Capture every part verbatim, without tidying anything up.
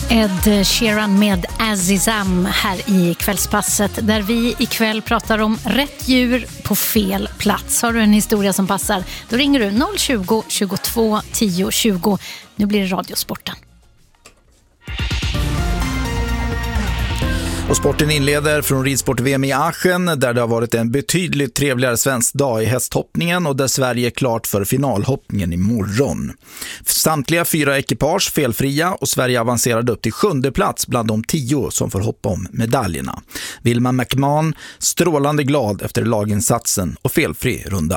Ed Sheeran med Azizam här i Kvällspasset, där vi ikväll pratar om rätt djur på fel plats. Har du en historia som passar, då ringer du noll tjugo, tjugotvå, tio, tjugo. Nu blir det Radiosporten. Och sporten inleder från ridsport-V M i Aachen, där det har varit en betydligt trevligare svensk dag i hästhoppningen och där Sverige är klart för finalhoppningen imorgon. Samtliga fyra ekipage felfria och Sverige avancerade upp till sjunde plats bland de tio som får hoppa om medaljerna. Wilma McMahon strålande glad efter laginsatsen och felfri runda.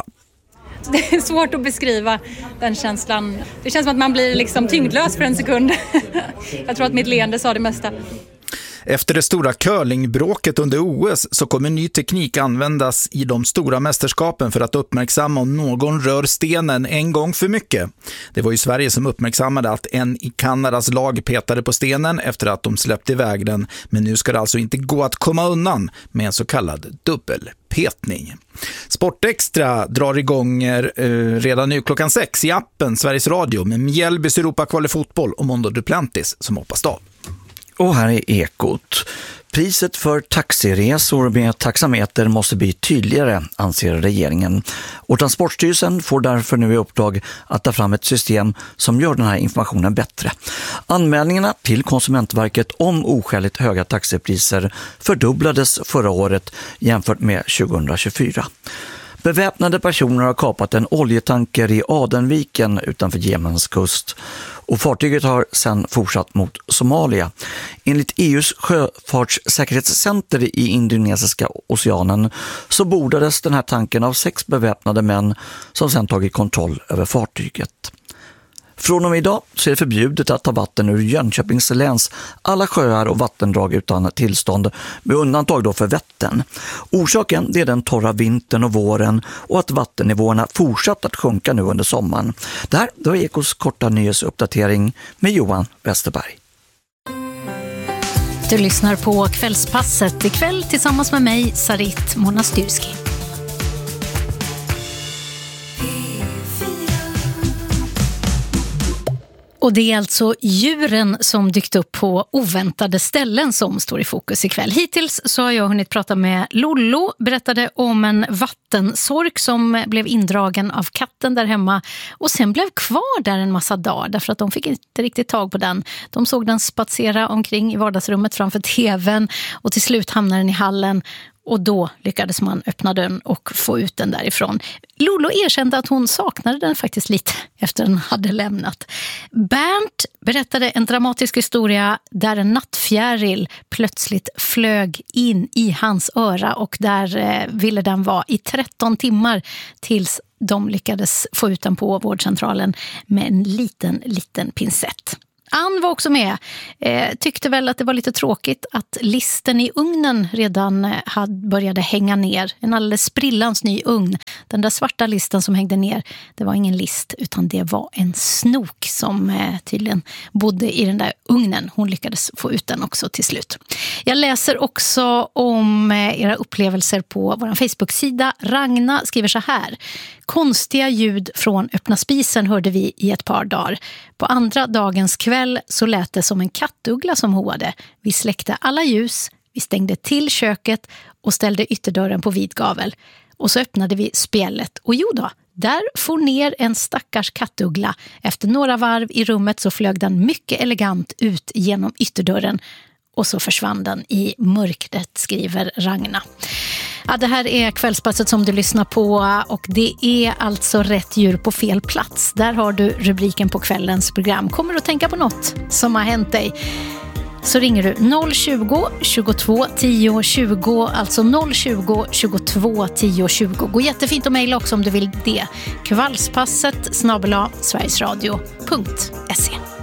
Det är svårt att beskriva den känslan. Det känns som att man blir liksom tyngdlös för en sekund. Jag tror att mitt leende sa det mesta. Efter det stora curlingbråket under O S så kommer ny teknik användas i de stora mästerskapen för att uppmärksamma om någon rör stenen en gång för mycket. Det var ju Sverige som uppmärksammade att en i Kanadas lag petade på stenen efter att de släppte iväg den, men nu ska det alltså inte gå att komma undan med en så kallad dubbelpetning. Sportextra drar igång eh, redan nu klockan sex i appen Sveriges Radio med Mjällbys Europa-kval fotboll och Mondo Duplantis som hoppas av. Och här är Ekot. Priset för taxiresor med taxameter måste bli tydligare, anser regeringen. Och Transportstyrelsen får därför nu i uppdrag att ta fram ett system som gör den här informationen bättre. Anmälningarna till Konsumentverket om oskäligt höga taxipriser fördubblades förra året jämfört med tjugohundratjugofyra. Beväpnade personer har kapat en oljetanker i Adenviken utanför Jemens kust och fartyget har sedan fortsatt mot Somalia. Enligt E U:s sjöfartssäkerhetscenter i Indonesiska oceanen så bordades den här tanken av sex beväpnade män som sedan tagit kontroll över fartyget. Från och med idag så är det förbjudet att ta vatten ur Jönköpings läns alla sjöar och vattendrag utan tillstånd, med undantag då för Vättern. Orsaken det är den torra vintern och våren och att vattennivåerna fortsatt att sjunka nu under sommaren. Det här då är Ekos korta nyhetsuppdatering med Johan Westerberg. Du lyssnar på Kvällspasset ikväll tillsammans med mig, Sarit Monastyrski. Och det är alltså djuren som dykt upp på oväntade ställen som står i fokus ikväll. Hittills så har jag hunnit prata med Lollo, berättade om en vattensork som blev indragen av katten där hemma och sen blev kvar där en massa dagar därför att de fick inte riktigt tag på den. De såg den spatsera omkring i vardagsrummet framför tvn och till slut hamnade den i hallen. Och då lyckades man öppna den och få ut den därifrån. Lolo erkände att hon saknade den faktiskt lite efter den hade lämnat. Bernt berättade en dramatisk historia där en nattfjäril plötsligt flög in i hans öra och där eh, ville den vara i tretton timmar tills de lyckades få ut den på vårdcentralen med en liten, liten pincett. Ann var också med. Eh, tyckte väl att det var lite tråkigt att listen i ugnen redan eh, hade började hänga ner. En alldeles sprillans ny ugn. Den där svarta listen som hängde ner, det var ingen list utan det var en snok som eh, tydligen bodde i den där ugnen. Hon lyckades få ut den också till slut. Jag läser också om eh, era upplevelser på vår Facebook-sida. Ragna skriver så här. Konstiga ljud från öppna spisen hörde vi i ett par dagar. På andra dagens kväll så lät det som en kattuggla som hoade. Vi släckte alla ljus, vi stängde till köket och ställde ytterdörren på vid gavel. Och så öppnade vi spjället och jo då, där får ner en stackars kattuggla. Efter några varv i rummet så flög den mycket elegant ut genom ytterdörren. Och så försvann den i mörkret, skriver Ragna. Ja, det här är Kvällspasset som du lyssnar på och det är alltså rätt djur på fel plats. Där har du rubriken på kvällens program. Kommer du att tänka på något som har hänt dig? Så ringer du noll tjugo, tjugotvå, tio, tjugo, alltså noll tjugo, tjugotvå, tio, tjugo. Gå jättefint att mejla också om du vill det. Kvällspasset snabel-a sverigesradio punkt se.